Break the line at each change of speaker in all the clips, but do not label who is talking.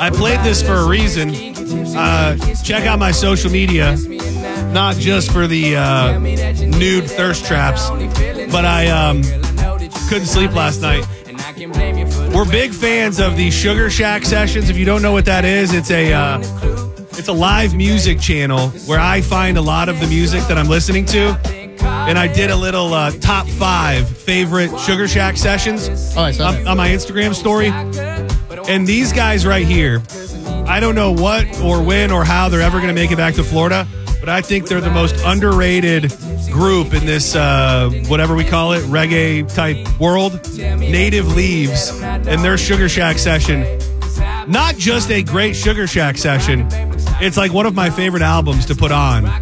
I played this for a reason. Check out my social media, not just for the nude thirst traps, but I couldn't sleep last night. We're big fans of the Sugar Shack sessions. If you don't know what that is, it's a live music channel where I find a lot of the music that I'm listening to. And I did a little top 5 favorite Sugar Shack sessions on my Instagram story. And these guys right here, I don't know what or when or how they're ever going to make it back to Florida, but I think they're the most underrated group in this, whatever we call it, reggae type world. Native Leaves and their Sugar Shack session. Not just a great Sugar Shack session, it's like one of my favorite albums to put on. At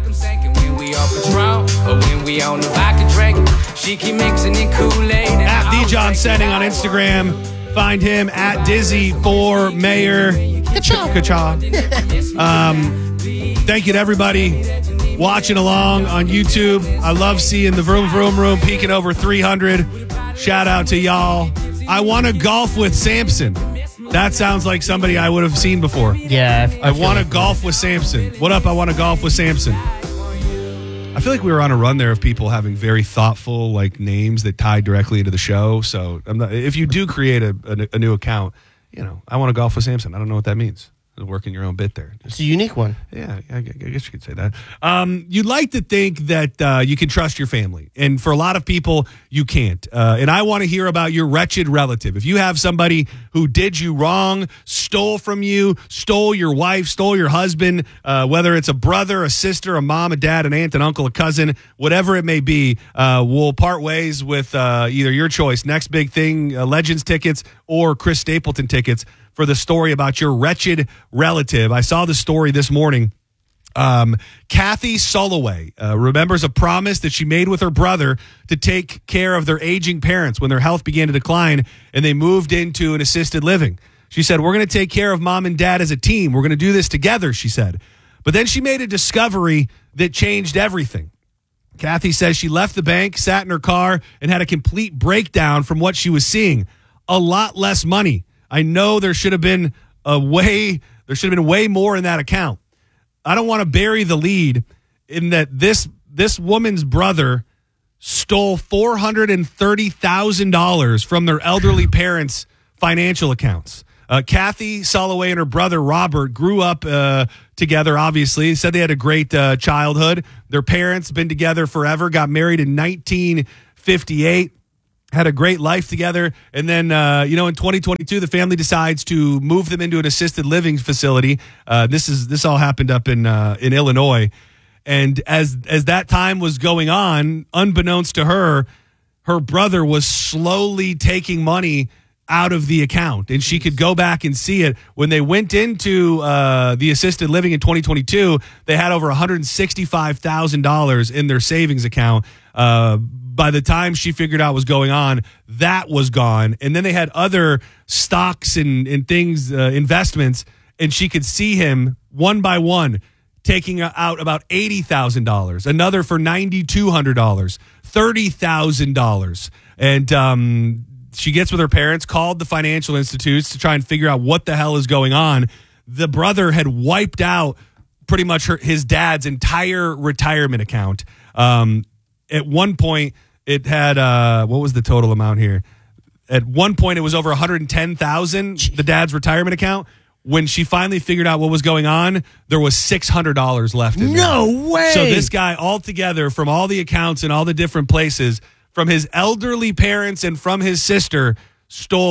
DJon Setting on Instagram. Find him at Dizzy for Mayor Kacha. Thank you to everybody watching along on YouTube. I love seeing the Vroom Vroom Room peaking over 300. Shout out to y'all. I want to golf with Samson. That sounds like somebody I would have seen before.
Yeah.
I want to golf with Samson. What up? I want to golf with Samson. I feel like we were on a run there of people having very thoughtful names that tie directly into the show. So if you do create a new account, I want to golf with Samson. I don't know what that means. Working your own bit there.
It's a unique one.
Yeah, I guess you could say that. You'd like to think that you can trust your family. And for a lot of people, you can't. And I want to hear about your wretched relative. If you have somebody who did you wrong, stole from you, stole your wife, stole your husband, whether it's a brother, a sister, a mom, a dad, an aunt, an uncle, a cousin, whatever it may be, we'll part ways with either your choice, Next Big Thing, Legends tickets, or Chris Stapleton tickets for the story about your wretched relative. I saw the story this morning. Kathy Soloway remembers a promise that she made with her brother to take care of their aging parents when their health began to decline and they moved into an assisted living. She said, "We're going to take care of mom and dad as a team. We're going to do this together," she said. But then she made a discovery that changed everything. Kathy says she left the bank, sat in her car, and had a complete breakdown from what she was seeing. A lot less money. I know there should have been way more in that account. I don't want to bury the lead in that this woman's brother stole $430,000 from their elderly parents' financial accounts. Kathy Soloway and her brother Robert grew up together, obviously. Said they had a great childhood. Their parents been together forever, got married in 1958. Had a great life together. And then, in 2022, the family decides to move them into an assisted living facility. This all happened up in Illinois. And as that time was going on, unbeknownst to her, her brother was slowly taking money out of the account, and she could go back and see it. When they went into the assisted living in 2022, they had over $165,000 in their savings account. By the time she figured out what was going on, that was gone. And then they had other stocks and things, investments, and she could see him one by one taking out about $80,000, another for $9,200, $30,000. And she gets with her parents, called the financial institutes to try and figure out what the hell is going on. The brother had wiped out pretty much his dad's entire retirement account. At one point, it had, what was the total amount here? At one point, it was over $110,000, the dad's retirement account. When she finally figured out what was going on, there was $600 left in there.
No way!
So this guy, altogether, from all the accounts and all the different places, from his elderly parents and from his sister, stole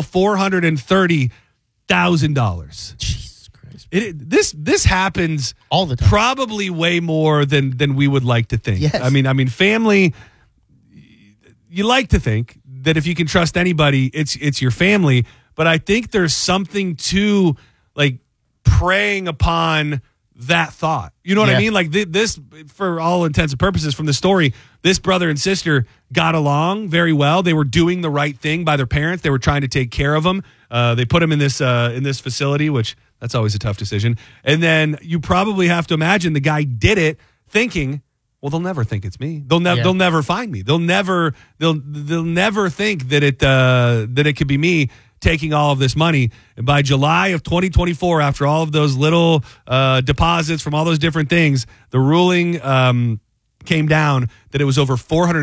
$430,000.
Jesus Christ.
This happens
all the time.
Probably way more than we would like to think.
Yes.
I mean, family, you like to think that if you can trust anybody, it's your family. But I think there's something to preying upon that thought. You know what I mean? This, for all intents and purposes, from the story, this brother and sister got along very well. They were doing the right thing by their parents. They were trying to take care of them. They put them in this facility, which that's always a tough decision. And then you probably have to imagine the guy did it thinking, well, they'll never think it's me. They'll never find me. They'll never think that it could be me taking all of this money. And by July of 2024, after all of those little deposits from all those different things, the ruling came down that it was over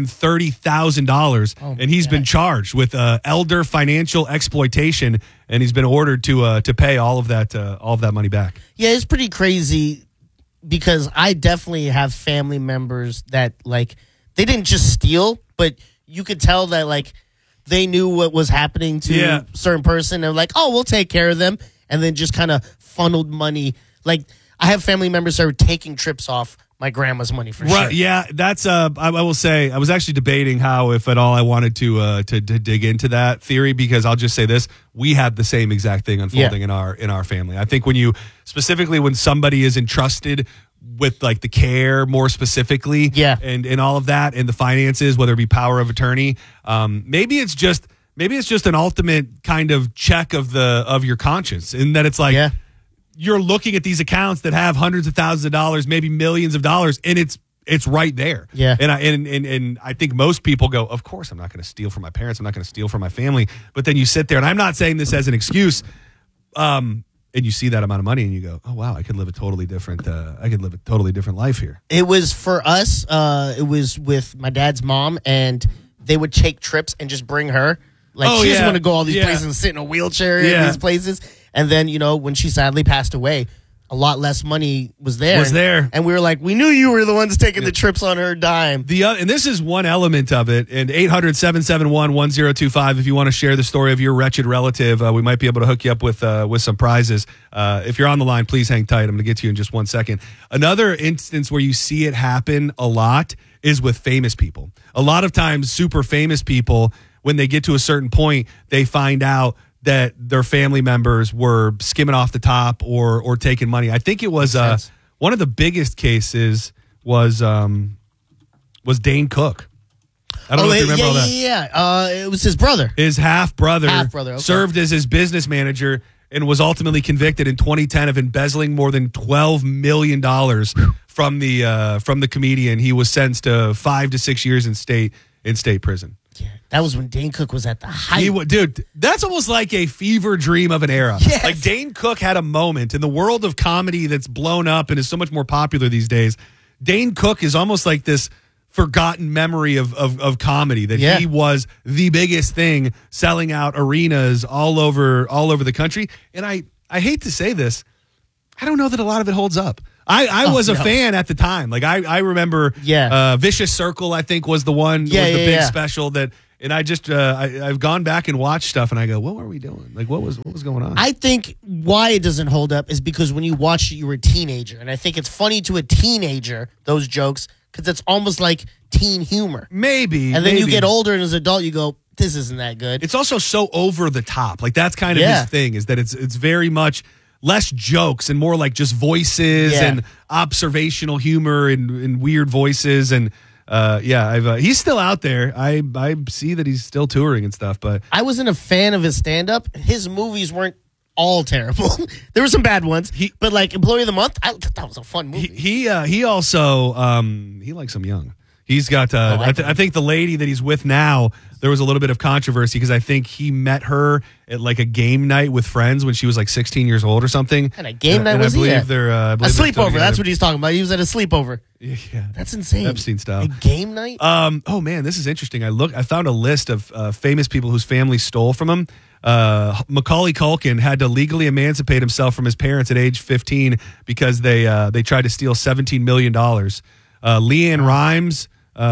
$430,000, and he's been charged with elder financial exploitation, and he's been ordered to pay all of that money back.
Yeah, it's pretty crazy because I definitely have family members that like they didn't just steal, but you could tell that like they knew what was happening to a certain person and like, oh, we'll take care of them, and then just kind of funneled money. Like I have family members that are taking trips off my grandma's money for sure.
Yeah, that's I will say I was actually debating how, if at all, I wanted to dig into that theory, because I'll just say this: we had the same exact thing unfolding in our family. I think when somebody is entrusted with like the care more specifically, and all of that, and the finances, whether it be power of attorney, maybe it's just an ultimate kind of check of your conscience, in that it's like. Yeah. You're looking at these accounts that have hundreds of thousands of dollars, maybe millions of dollars, and it's right there.
Yeah.
And I think most people go, of course, I'm not going to steal from my parents. I'm not going to steal from my family. But then you sit there, and I'm not saying this as an excuse. And you see that amount of money, and you go, oh wow, I could live a totally different life here.
It was for us. It was with my dad's mom, and they would take trips and just bring her. Like she just want to go all these places and sit in a wheelchair in these places. And then, when she sadly passed away, a lot less money was there. And we were like, we knew you were the ones taking the trips on her dime.
And this is one element of it. And 800-771-1025, if you want to share the story of your wretched relative, we might be able to hook you up with some prizes. If you're on the line, please hang tight. I'm going to get to you in just 1 second. Another instance where you see it happen a lot is with famous people. A lot of times, super famous people, when they get to a certain point, they find out that their family members were skimming off the top or taking money. I think it was one of the biggest cases was Dane Cook. I don't know if you remember all that.
Yeah. It was his brother.
His half-brother
okay.
served as his business manager and was ultimately convicted in 2010 of embezzling more than $12 million from the comedian. He was sentenced to 5 to 6 years in state prison.
Yeah, that was when Dane Cook was at the height.
Dude, that's almost like a fever dream of an era.
Yes.
Like Dane Cook had a moment in the world of comedy that's blown up and is so much more popular these days. Dane Cook is almost like this forgotten memory of comedy, that he was the biggest thing, selling out arenas all over the country. And I hate to say this, I don't know that a lot of it holds up. I was a fan at the time. Like I remember Vicious Circle, I think was the one, was the big special that, and I just I've gone back and watched stuff and I go, what were we doing? Like what was going on?
I think why it doesn't hold up is because when you watched it, you were a teenager. And I think it's funny to a teenager, those jokes, because it's almost like teen humor.
Maybe.
And then you get older and as an adult you go, this isn't that good.
It's also so over the top. Like that's kind of his thing, is that it's very much less jokes and more like just voices and observational humor and weird voices. And he's still out there. I see that he's still touring and stuff. But
I wasn't a fan of his stand-up. His movies weren't all terrible. There were some bad ones. But like Employee of the Month, I thought that was a fun movie.
He also he likes them young. He's got I think the lady that he's with now, there was a little bit of controversy because I think he met her at like a game night with friends when she was like 16 years old or something.
And a game night was
he at? A
sleepover. That's what he's talking about. He was at a sleepover.
Yeah.
That's insane.
Epstein style.
A game night?
Oh man, this is interesting. I found a list of famous people whose families stole from him. Macaulay Culkin had to legally emancipate himself from his parents at age 15 because they tried to steal $17 million. Leanne Rimes'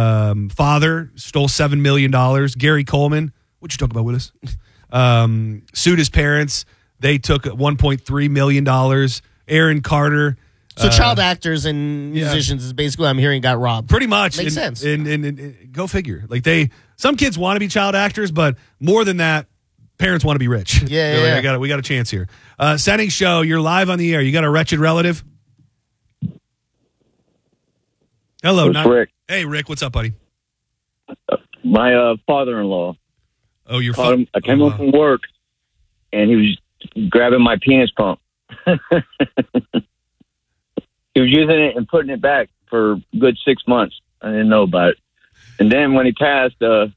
father stole $7 million. Gary Coleman, what you talking about, Willis? Sued his parents. They took $1.3 million. Aaron Carter.
So child actors and musicians is basically what I'm hearing got robbed.
Pretty much.
Makes sense.
And go figure. Like some kids want to be child actors, but more than that, parents want to be rich.
Yeah.
Like, we got a chance here. Setting show, you're live on the air. You got a wretched relative? Hello,
Rick.
Hey, Rick, what's up, buddy?
My father-in-law.
Oh, your
father. I came home from work, and he was grabbing my penis pump. He was using it and putting it back for a good 6 months. I didn't know about it. And then when he passed,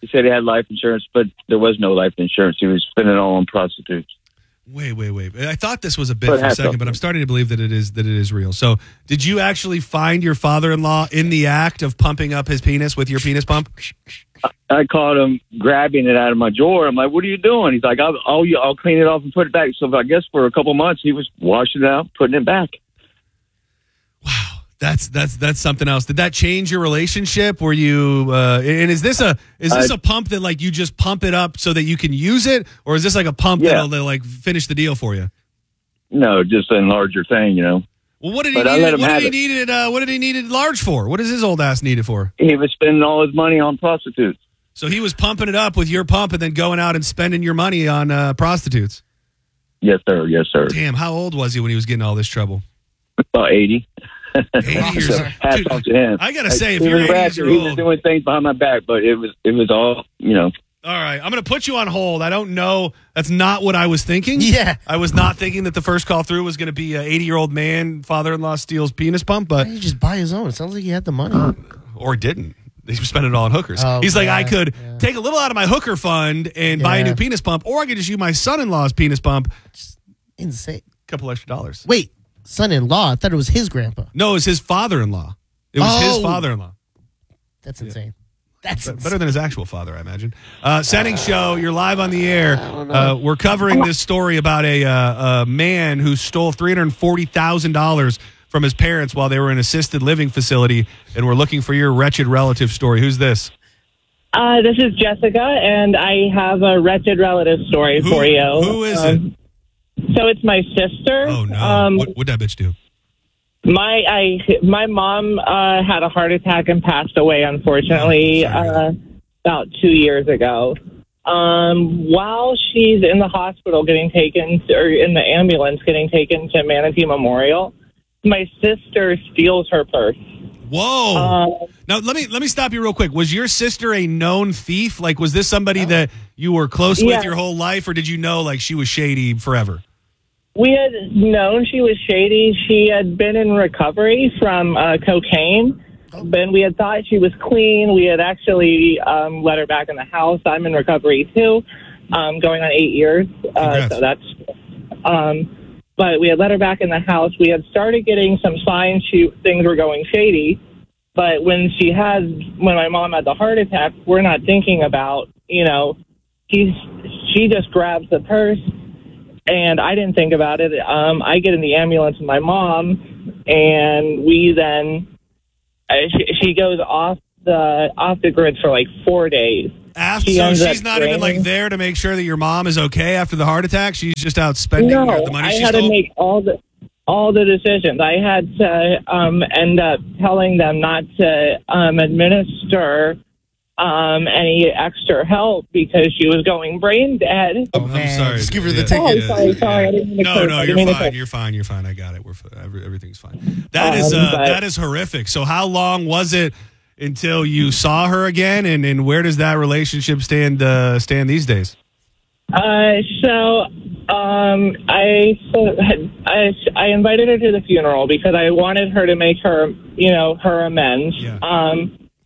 He said he had life insurance, but there was no life insurance. He was spending it all on prostitutes.
Wait. I thought this was a bit for a second, but I'm starting to believe that it is real. So, did you actually find your father-in-law in the act of pumping up his penis with your penis pump?
I caught him grabbing it out of my drawer. I'm like, "What are you doing?" He's like, "I'll clean it off and put it back." So I guess for a couple months he was washing it out, putting it back.
Wow, that's something else. Did that change your relationship? Were you? And is this a pump that like you just pump it up so that you can use it, or is this like a pump that'll like finish the deal for you?
No, just an larger thing, you know.
Well, what did he need it large for? What does his old ass need it for?
He was spending all his money on prostitutes.
So he was pumping it up with your pump and then going out and spending your money on prostitutes.
Yes, sir. Yes, sir.
Damn, how old was he when he was getting all this trouble?
About 80.
80 years old.
Hats off to him.
I gotta say, if
he
you're
was
80
ratchet.
years
He was
old,
doing things behind my back, but it was all, you know.
all right, I'm going to put you on hold. I don't know. That's not what I was thinking.
Yeah.
I was not thinking that the first call through was going to be an 80-year-old man, father-in-law steals penis pump, but
Why didn't he just buy his own? It sounds like he had the money.
or didn't. He was spending it all on hookers.
Oh,
He's like,
yeah,
I could
yeah.
take a little out of my hooker fund and buy a
Yeah.
new penis pump, or I could just use my son-in-law's penis pump.
Insane.
A couple extra dollars.
Wait, son-in-law? I thought it was his grandpa.
No, it was his father-in-law. It was his
Oh.
father-in-law.
That's insane. That's
Better than his actual father, I imagine. Setting show, you're live on the air. We're covering this story about a man who stole $340,000 from his parents while they were in an assisted living facility, and we're looking for your wretched relative story. Who's this?
This is Jessica, and I have a wretched relative story for you.
Who is it?
So it's my sister.
Oh, no. What'd that bitch do?
My mom had a heart attack and passed away, unfortunately, about 2 years ago. While she's in the hospital or in the ambulance getting taken to Manatee Memorial, my sister steals her purse.
Whoa! Now let me stop you real quick. Was your sister a known thief? Like, was this somebody that you were close with your whole life, or did you know like she was shady forever?
We had known she was shady. She had been in recovery from cocaine, but we had thought she was clean. We had actually let her back in the house. I'm in recovery too, going on 8 years. So that's. But we had let her back in the house. We had started getting some signs things were going shady. But when my mom had the heart attack, we're not thinking about, she just grabs the purse. And I didn't think about it. I get in the ambulance with my mom, and we then she goes off the grid for like 4 days.
So she's not even like there to make sure that your mom is okay after the heart attack. She's just out spending the money she stole.
I had to make all the decisions. I had to end up telling them not to administer any extra help because she was going brain dead.
I'm sorry.
Just give her the ticket.
Sorry. I didn't mean to curse.
No, you're fine. You're fine. I got it. Everything's fine. That is horrific. So how long was it until you saw her again, and where does that relationship stand these days?
I invited her to the funeral because I wanted her to make her amends.
Yeah.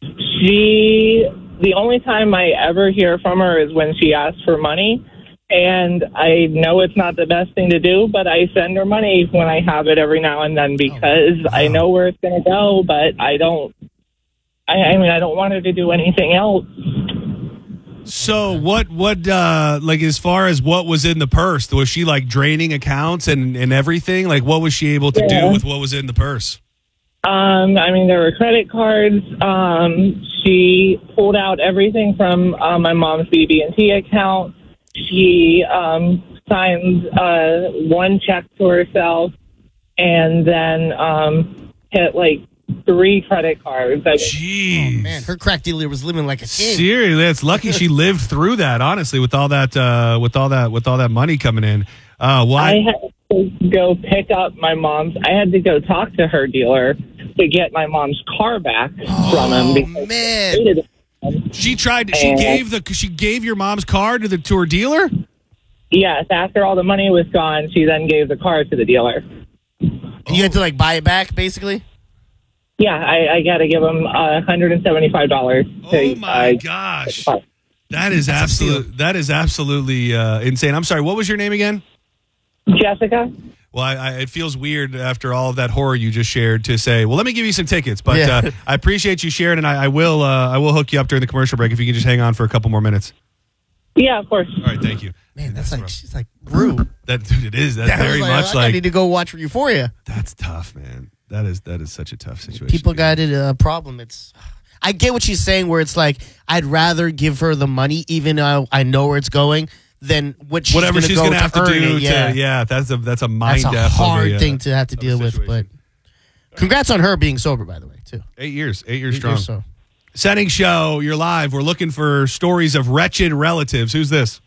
The only time I ever hear from her is when she asks for money, and I know it's not the best thing to do, but I send her money when I have it every now and then because I know where it's going to go, but I don't want her to do anything else.
So what like as far as what was in the purse, was she like draining accounts and everything? Like what was she able to do with what was in the purse?
There were credit cards. She pulled out everything from my mom's BB&T account. She signed one check to herself and then hit like 3 credit cards.
Jeez.
Oh, man, her crack dealer was living like a king.
Seriously, it's lucky she lived through that. Honestly, with all that money coming in.
I had to go pick up my mom's. I had to go talk to her dealer to get my mom's car back from him.
Oh man!
She gave your mom's car to her dealer.
Yes, after all the money was gone, she then gave the car to the dealer.
You had to like buy it back, basically.
Yeah, I got to give him $175.
Oh my gosh! That is absolutely insane. I'm sorry. What was your name again?
Jessica?
Well, it feels weird after all of that horror you just shared to say, well, let me give you some tickets. But I appreciate you sharing, and I will hook you up during the commercial break if you can just hang on for a couple more minutes.
Yeah, of course.
All right, thank you.
Man, she's like rude.
It is. That's very much
I need to go watch Euphoria.
That's tough, man. That is such a tough situation.
People got a problem. I get what she's saying, where it's like, I'd rather give her the money, even though I know where it's going, than whatever she's going to have to do. That's a mind death. That's a hard thing to have to deal with. But congrats on her being sober, by the way, too.
8 years strong. Setting show, you're live. We're looking for stories of wretched relatives. Who's this?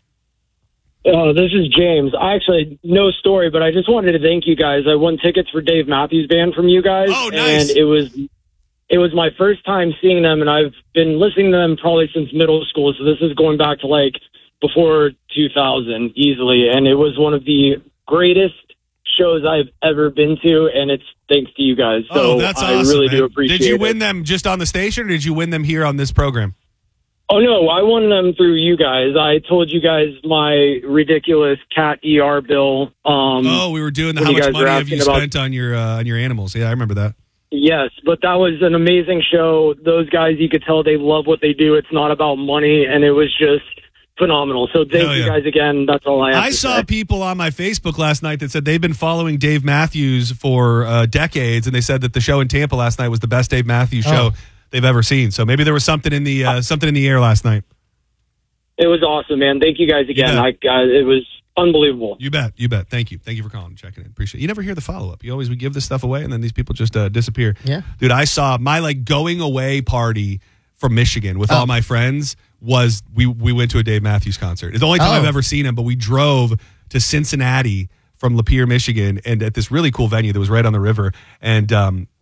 Oh, this is James. I actually, no story, but I just wanted to thank you guys. I won tickets for Dave Matthews Band from you guys.
Oh, nice.
And it was my first time seeing them, and I've been listening to them probably since middle school, so this is going back to like before 2000 easily, and it was one of the greatest shows I've ever been to, and it's thanks to you guys. So
that's
I
awesome,
really
man.
do appreciate it.
Did you win them just on the station, or did you win them here on this program?
Oh, no, I won them through you guys. I told you guys my ridiculous cat ER bill.
We were doing how much money have you spent on your animals? Yeah, I remember that.
Yes, but that was an amazing show. Those guys, you could tell they love what they do. It's not about money, and it was just phenomenal. So thank you guys again. That's all I have to say.
I saw people on my Facebook last night that said they've been following Dave Matthews for decades, and they said that the show in Tampa last night was the best Dave Matthews show they've ever seen. So maybe there was something in the air last night.
It was awesome, man. Thank you guys again. It was unbelievable.
You bet. Thank you for calling and checking in. Appreciate it. You never hear the follow-up. We give this stuff away, and then these people just disappear.
Yeah.
Dude, I saw my going away party from Michigan with all my friends was we went to a Dave Matthews concert. It's the only time I've ever seen him, but we drove to Cincinnati from Lapeer, Michigan, and at this really cool venue that was right on the river. And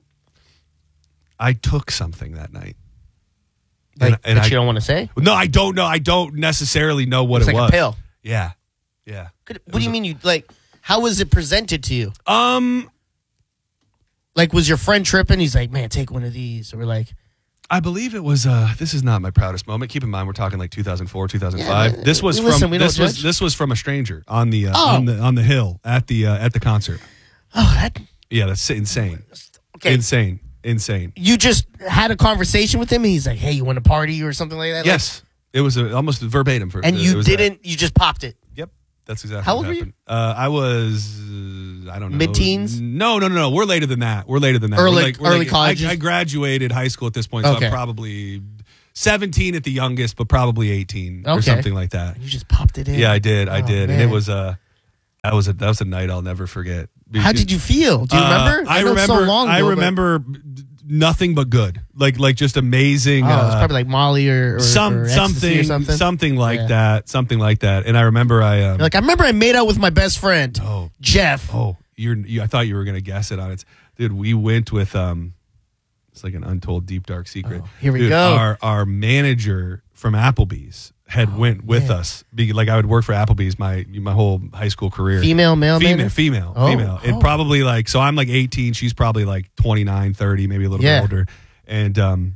I took something that night.
And you don't want to say?
No, I don't know. I don't necessarily know what it was.
Like a pill.
Yeah.
What do you mean how was it presented to you? Was your friend tripping? He's like, man, take one of these. Or
I believe it was. This is not my proudest moment. Keep in mind, we're talking 2004, 2005.
Yeah,
this was this was from a stranger on the on the hill at the concert. That's insane.
Okay,
insane.
You just had a conversation with him, and he's like, "Hey, you want to party or something like that?"
Yes, it was almost verbatim for.
And you didn't. You just popped it.
Yep, that's exactly.
How old
what happened.
were you?
I was. I don't know.
Mid-teens?
No. We're later than that.
Early college.
I graduated high school at this point, so I'm probably 17 at the youngest, but probably 18 or something like that.
You just popped it in.
Yeah, I did.
Man.
And it was that was a night I'll never forget.
How did you feel? Do you remember?
I remember.
So long ago,
I remember nothing but good. Like just amazing.
It's probably like Molly or
something like that. Something like that. And I remember I
remember I made out with my best friend, Jeff.
Oh, I thought you were gonna guess it on it, dude. We went with it's like an untold deep dark secret.
Here we go.
Our manager from Applebee's had went with us. I would work for Applebee's my whole high school career.
Female.
And probably so I'm 18. She's probably 29, 30, maybe a little bit older. And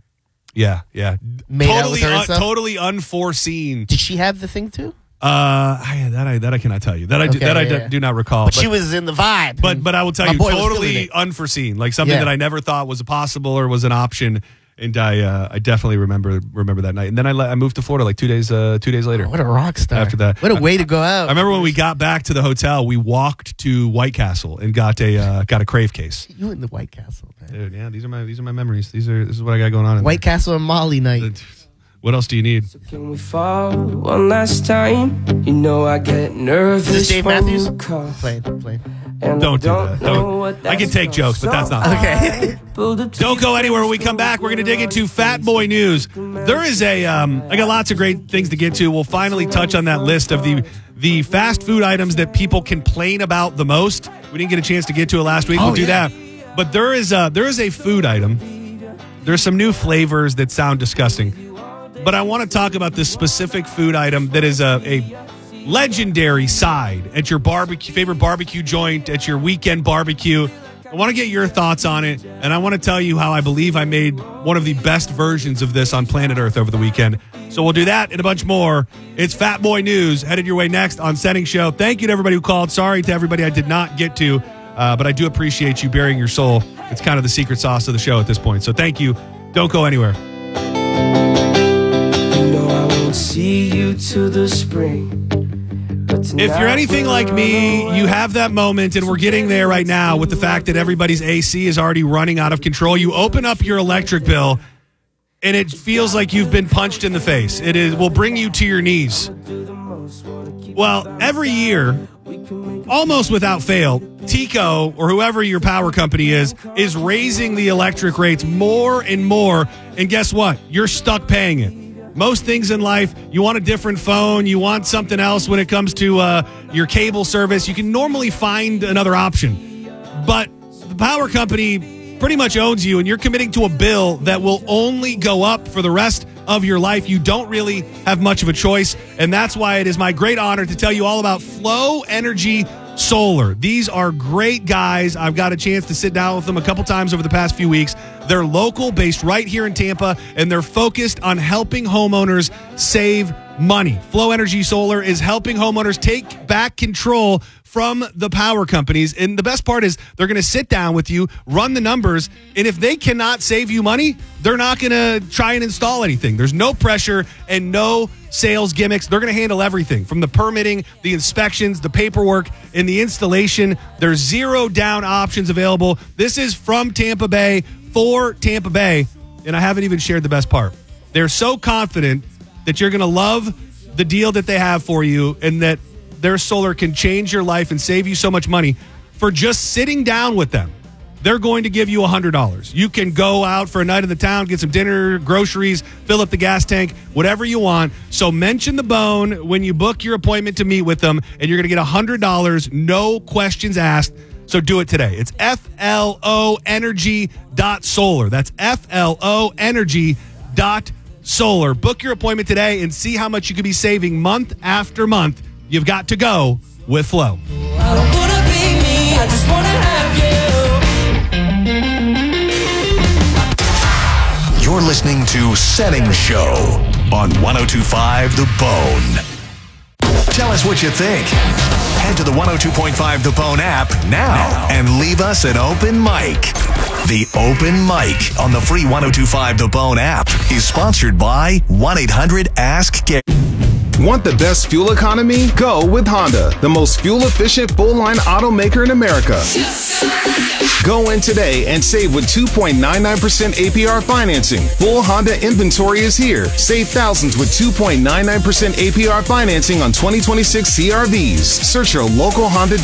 Made out with her and stuff?
Totally unforeseen.
Did she have the thing too?
That I cannot tell you. I do not recall.
But she was in the vibe.
But I will tell you, totally unforeseen. Something that I never thought was possible or was an option. And I definitely remember that night. And then I moved to Florida 2 days later.
What a rock star!
After that,
what a way to go out.
I remember when we got back to the hotel, we walked to White Castle and got a Crave case.
You in the White Castle, man.
Dude, yeah, these are my memories. This is what I got going on.
White Castle and Molly night.
What else do you need?
So can we fall one last time? You know I get nervous.
Is this Dave Matthews?
Play.
Don't do that. I can take jokes, but that's not
okay.
Don't go anywhere. When we come back, we're going to dig into Fat Boy News. There is I got lots of great things to get to. We'll finally touch on that list of the fast food items that people complain about the most. We didn't get a chance to get to it last week. We'll do that. But there is a food item. There's some new flavors that sound disgusting. But I want to talk about this specific food item that is a legendary side at your favorite barbecue joint, at your weekend barbecue. I want to get your thoughts on it, and I want to tell you how I believe I made one of the best versions of this on planet Earth over the weekend. So we'll do that and a bunch more. It's Fat Boy News headed your way next on Setting Show. Thank you to everybody who called. Sorry to everybody I did not get to, but I do appreciate you bearing your soul. It's kind of the secret sauce of the show at this point. So thank you. Don't go anywhere.
I won't see you to the spring.
If you're anything like me, you have that moment, and we're getting there right now with the fact that everybody's AC is already running out of control. You open up your electric bill, and it feels like you've been punched in the face. It will bring you to your knees. Well, every year, almost without fail, TECO, or whoever your power company is raising the electric rates more and more, and guess what? You're stuck paying it. Most things in life, you want a different phone, you want something else when it comes to your cable service. You can normally find another option. But the power company pretty much owns you, and you're committing to a bill that will only go up for the rest of your life. You don't really have much of a choice, and that's why it is my great honor to tell you all about Flow Energy Solar. These are great guys. I've got a chance to sit down with them a couple times over the past few weeks. They're local, based right here in Tampa, and they're focused on helping homeowners save money. Flow Energy Solar is helping homeowners take back control from the power companies. And the best part is they're going to sit down with you, run the numbers, and if they cannot save you money, they're not going to try and install anything. There's no pressure and no sales gimmicks. They're going to handle everything from the permitting, the inspections, the paperwork, and the installation. There's 0 down options available. This is from Tampa Bay for Tampa Bay, and I haven't even shared the best part. They're so confident that you're going to love the deal that they have for you, and that their solar can change your life and save you so much money. For just sitting down with them, they're going to give you $100. You can go out for a night in the town, get some dinner, groceries, fill up the gas tank, whatever you want. So mention the bone when you book your appointment to meet with them, and you're going to get $100, no questions asked. So do it today. It's FLOenergy.solar. That's FLOenergy.solar. Book your appointment today and see how much you could be saving month after month. You've got to go with Flow.
I don't wanna be me, I just wanna have you.
You're listening to Setting Show on 102.5 The Bone. Tell us what you think. Head to the 102.5 The Bone app now and leave us an open mic. The Open Mic on the free 102.5 The Bone app is sponsored by 1-800-ASK-GARY.
Want the best fuel economy? Go with Honda, the most fuel-efficient full-line automaker in America. Go in today and save with 2.99% APR financing. Full Honda inventory is here. Save thousands with 2.99% APR financing on 2026 CRVs. Search your local Honda